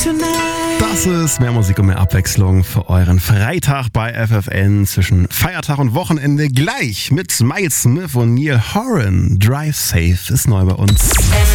Das ist mehr Musik und mehr Abwechslung für euren Freitag bei FFN zwischen Feiertag und Wochenende. Gleich mit Miles Smith und Neil Horan. Drive Safe ist neu bei uns.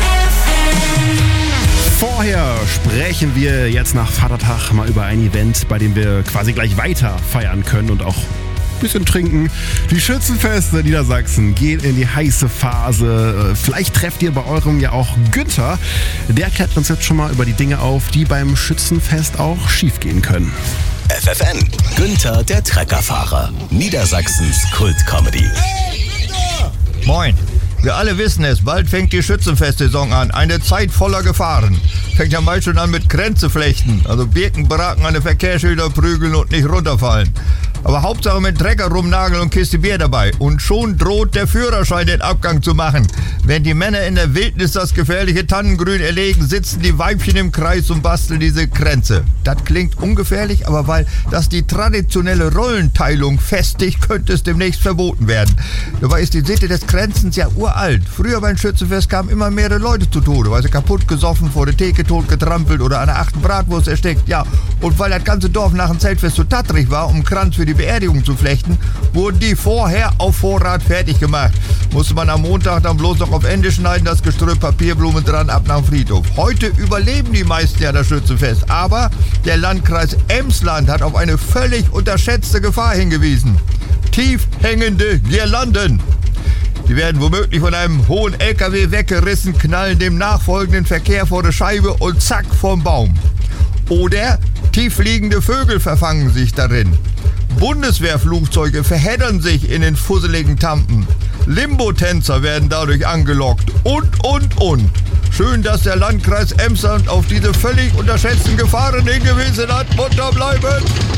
Vorher sprechen wir jetzt nach Vatertag mal über ein Event, bei dem wir quasi gleich weiter feiern können und auch ein bisschen trinken. Die Schützenfeste in Niedersachsen gehen in die heiße Phase. Vielleicht trefft ihr bei eurem ja auch Günther. Der klärt uns jetzt schon mal über die Dinge auf, die beim Schützenfest auch schief gehen können. FFN, Günther der Treckerfahrer, Niedersachsens Kult-Comedy. Hey, Günther! Moin. Wir alle wissen es, bald fängt die Schützenfestsaison an. Eine Zeit voller Gefahren. Fängt ja meist schon an mit Grenzeflechten. Also Birken beraten, an den Verkehrsschilder prügeln und nicht runterfallen. Aber Hauptsache mit Trecker rumnageln und Kiste Bier dabei. Und schon droht der Führerschein den Abgang zu machen. Während die Männer in der Wildnis das gefährliche Tannengrün erlegen, sitzen die Weibchen im Kreis und basteln diese Kränze. Das klingt ungefährlich, aber weil das die traditionelle Rollenteilung festigt, könnte es demnächst verboten werden. Dabei ist die Sitte des Kränzens ja uralt. Früher beim Schützenfest kamen immer mehrere Leute zu Tode, weil sie kaputt gesoffen, vor der Theke tot getrampelt oder an der 8. Bratwurst erstickt. Ja, und weil das ganze Dorf nach dem Zeltfest so tattrig war, um einen Kranz für die Beerdigung zu flechten, wurden die vorher auf Vorrat fertig gemacht. Musste man am Montag dann bloß noch auf Ende schneiden, das Gestrüpp, Papierblumen dran, ab nach dem Friedhof. Heute überleben die meisten ja das Schützenfest, aber der Landkreis Emsland hat auf eine völlig unterschätzte Gefahr hingewiesen. Tief hängende Girlanden. Die werden womöglich von einem hohen LKW weggerissen, knallen dem nachfolgenden Verkehr vor der Scheibe und zack vom Baum. Oder tiefliegende Vögel verfangen sich darin. Bundeswehrflugzeuge verheddern sich in den fusseligen Tampen. Limbo-Tänzer werden dadurch angelockt und. Schön, dass der Landkreis Emsland auf diese völlig unterschätzten Gefahren hingewiesen hat. Munter bleiben!